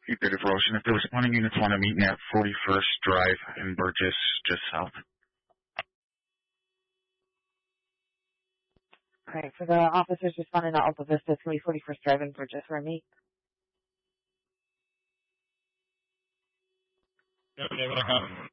Beautiful Ocean. If there was 20 units want to meet me at 41st Drive in Burgess, just south. Okay, for the officers responding to Alta Vista, 341st Drive in Burgess, where meet. Okay, what I have.